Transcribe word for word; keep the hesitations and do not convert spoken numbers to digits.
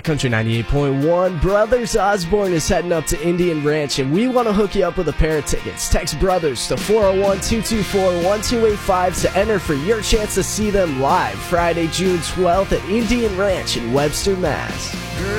At Country ninety-eight point one, Brothers Osborne is heading up to Indian Ranch, and we want to hook you up with a pair of tickets. Text Brothers to four oh one, two two four, one two eight five to enter for your chance to see them live Friday, June twelfth at Indian Ranch in Webster, Mass.